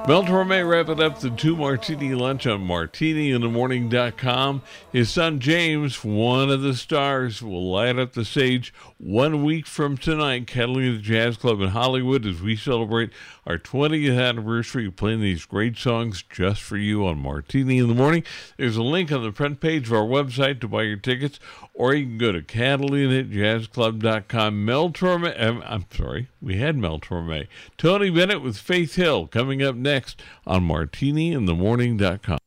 Mel Torme wrapping up the Two Martini Lunch on martiniinthemorning.com. His son James, one of the stars, will light up the stage 1 week from tonight, Catalina Jazz Club in Hollywood, as we celebrate our 20th anniversary of playing these great songs just for you on Martini in the Morning. There's a link on the front page of our website to buy your tickets, or you can go to CatalinaJazzClub.com. Mel Torme, I'm sorry, we had Mel Torme. Tony Bennett with Faith Hill coming up next on MartiniInTheMorning.com.